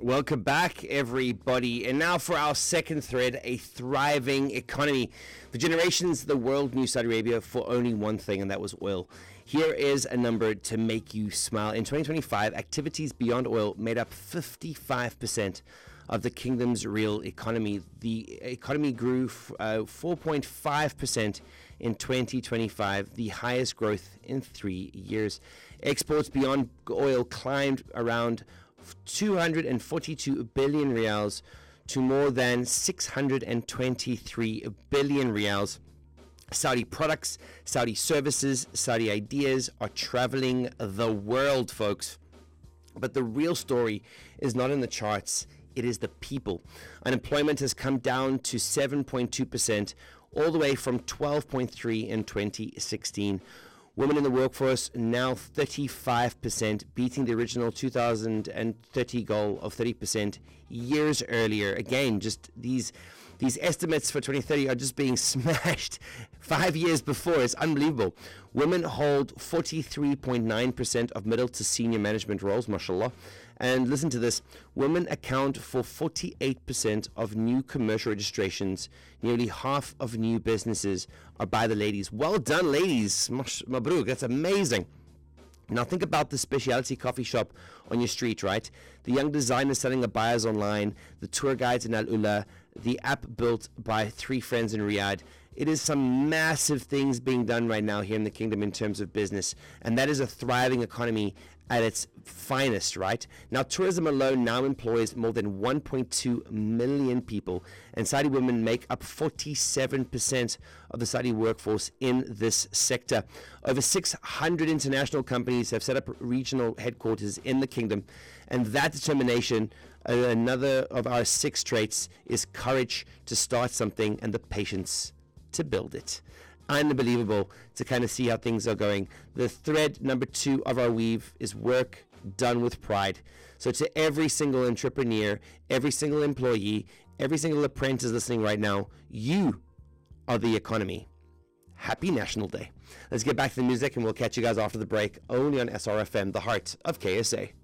Welcome back, everybody. And now for our second thread, a thriving economy. For generations, the world knew Saudi Arabia for only one thing, and that was oil. Here is a number to make you smile. In 2025, activities beyond oil made up 55% of the kingdom's real economy. The economy grew 4.5% in 2025, the highest growth in 3 years. Exports beyond oil climbed around 242 billion riyals to more than 623 billion riyals. Saudi products, Saudi services, Saudi ideas are traveling the world, folks. But the real story is not in the charts, it is the people. Unemployment has come down to 7.2%, all the way from 12.3% in 2016. Women in the workforce now 35%, beating the original 2030 goal of 30% years earlier. Again, just these estimates for 2030 are just being smashed 5 years before. It's unbelievable. Women hold 43.9% of middle to senior management roles, mashallah. And listen to this, women account for 48% of new commercial registrations. Nearly half of new businesses are by the ladies. Well done, ladies. Mabruk, that's amazing. Now think about the specialty coffee shop on your street, right? The young designer selling abayas online, the tour guides in Al Ula, the app built by 3 friends in Riyadh. It is some massive things being done right now here in the kingdom in terms of business, and that is a thriving economy at its finest, right? Now, tourism alone now employs more than 1.2 million people, and Saudi women make up 47% of the Saudi workforce in this sector. Over 600 international companies have set up regional headquarters in the kingdom, and that determination, another of our 6 traits, is courage to start something and the patience to build it. Unbelievable to kind of see how things are going. The thread number 2 of our weave is work done with pride. So to every single entrepreneur, every single employee, every single apprentice listening right now, you are the economy. Happy National Day. Let's get back to the music and we'll catch you guys after the break, only on SRFM, the heart of KSA.